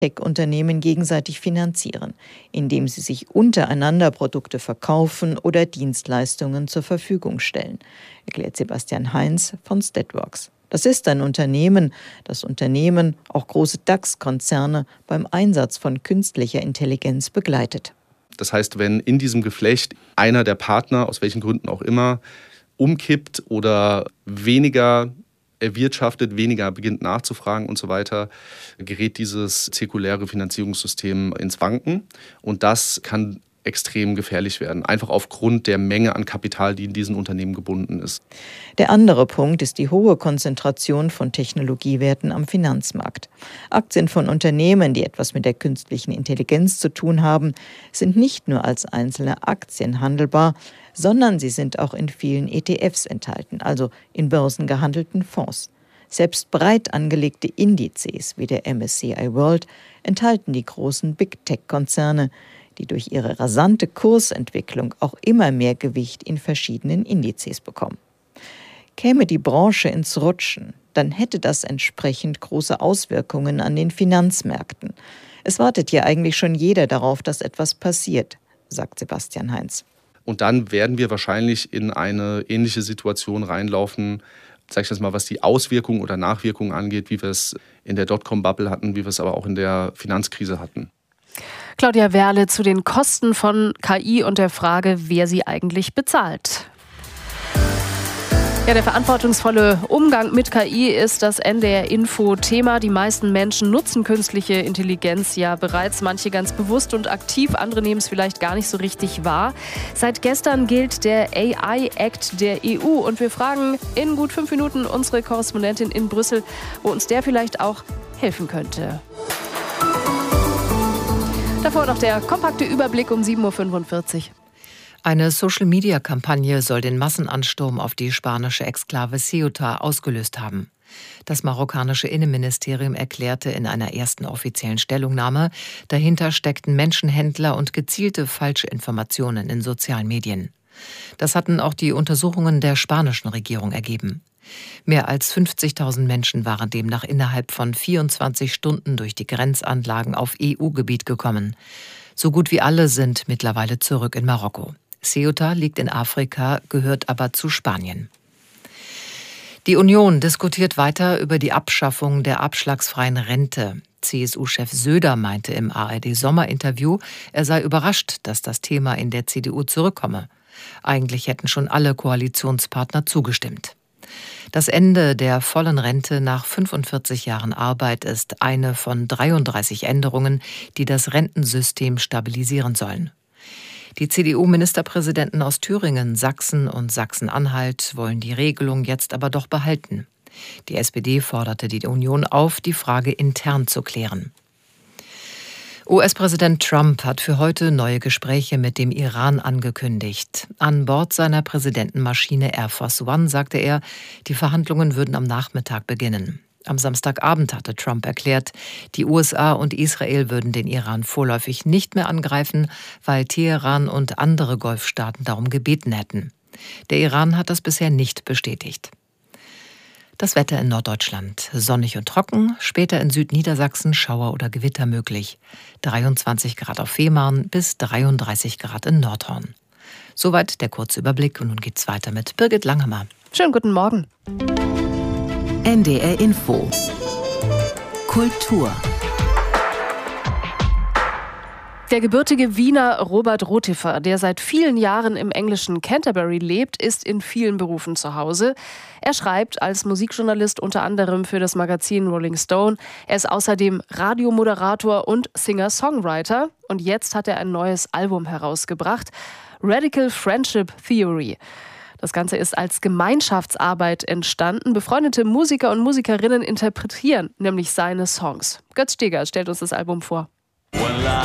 Tech-Unternehmen gegenseitig finanzieren, indem sie sich untereinander Produkte verkaufen oder Dienstleistungen zur Verfügung stellen, erklärt Sebastian Heinz von Statworks. Das ist ein Unternehmen, das Unternehmen, auch große DAX-Konzerne, beim Einsatz von künstlicher Intelligenz begleitet. Das heißt, wenn in diesem Geflecht einer der Partner, aus welchen Gründen auch immer, umkippt oder weniger erwirtschaftet, weniger beginnt nachzufragen und so weiter, gerät dieses zirkuläre Finanzierungssystem ins Wanken. Und das kann extrem gefährlich werden, einfach aufgrund der Menge an Kapital, die in diesen Unternehmen gebunden ist. Der andere Punkt ist die hohe Konzentration von Technologiewerten am Finanzmarkt. Aktien von Unternehmen, die etwas mit der künstlichen Intelligenz zu tun haben, sind nicht nur als einzelne Aktien handelbar, sondern sie sind auch in vielen ETFs enthalten, also in börsengehandelten Fonds. Selbst breit angelegte Indizes wie der MSCI World enthalten die großen Big Tech-Konzerne, die durch ihre rasante Kursentwicklung auch immer mehr Gewicht in verschiedenen Indizes bekommen. Käme die Branche ins Rutschen, dann hätte das entsprechend große Auswirkungen an den Finanzmärkten. Es wartet ja eigentlich schon jeder darauf, dass etwas passiert, sagt Sebastian Heinz. Und dann werden wir wahrscheinlich in eine ähnliche Situation reinlaufen, sag ich das mal, was die Auswirkungen oder Nachwirkungen angeht, wie wir es in der Dotcom-Bubble hatten, wie wir es aber auch in der Finanzkrise hatten. Claudia Werle zu den Kosten von KI und der Frage, wer sie eigentlich bezahlt. Ja, der verantwortungsvolle Umgang mit KI ist das NDR-Info-Thema. Die meisten Menschen nutzen künstliche Intelligenz ja bereits, manche ganz bewusst und aktiv, andere nehmen es vielleicht gar nicht so richtig wahr. Seit gestern gilt der AI-Act der EU und wir fragen in gut 5 Minuten unsere Korrespondentin in Brüssel, wo uns der vielleicht auch helfen könnte. Davor noch der kompakte Überblick um 7.45 Uhr. Eine Social-Media-Kampagne soll den Massenansturm auf die spanische Exklave Ceuta ausgelöst haben. Das marokkanische Innenministerium erklärte in einer ersten offiziellen Stellungnahme, dahinter steckten Menschenhändler und gezielte falsche Informationen in sozialen Medien. Das hatten auch die Untersuchungen der spanischen Regierung ergeben. Mehr als 50.000 Menschen waren demnach innerhalb von 24 Stunden durch die Grenzanlagen auf EU-Gebiet gekommen. So gut wie alle sind mittlerweile zurück in Marokko. Ceuta liegt in Afrika, gehört aber zu Spanien. Die Union diskutiert weiter über die Abschaffung der abschlagsfreien Rente. CSU-Chef Söder meinte im ARD-Sommerinterview, er sei überrascht, dass das Thema in der CDU zurückkomme. Eigentlich hätten schon alle Koalitionspartner zugestimmt. Das Ende der vollen Rente nach 45 Jahren Arbeit ist eine von 33 Änderungen, die das Rentensystem stabilisieren sollen. Die CDU-Ministerpräsidenten aus Thüringen, Sachsen und Sachsen-Anhalt wollen die Regelung jetzt aber doch behalten. Die SPD forderte die Union auf, die Frage intern zu klären. US-Präsident Trump hat für heute neue Gespräche mit dem Iran angekündigt. An Bord seiner Präsidentenmaschine Air Force One sagte er, die Verhandlungen würden am Nachmittag beginnen. Am Samstagabend hatte Trump erklärt, die USA und Israel würden den Iran vorläufig nicht mehr angreifen, weil Teheran und andere Golfstaaten darum gebeten hätten. Der Iran hat das bisher nicht bestätigt. Das Wetter in Norddeutschland. Sonnig und trocken, später in Südniedersachsen Schauer oder Gewitter möglich. 23 Grad auf Fehmarn bis 33 Grad in Nordhorn. Soweit der kurze Überblick und nun geht's weiter mit Birgit Langhammer. Schönen guten Morgen. NDR Info. Kultur. Der gebürtige Wiener Robert Rothiffer, der seit vielen Jahren im englischen Canterbury lebt, ist in vielen Berufen zu Hause. Er schreibt als Musikjournalist unter anderem für das Magazin Rolling Stone. Er ist außerdem Radiomoderator und Singer-Songwriter. Und jetzt hat er ein neues Album herausgebracht, Radical Friendship Theory. Das Ganze ist als Gemeinschaftsarbeit entstanden. Befreundete Musiker und Musikerinnen interpretieren nämlich seine Songs. Götz Steger stellt uns das Album vor.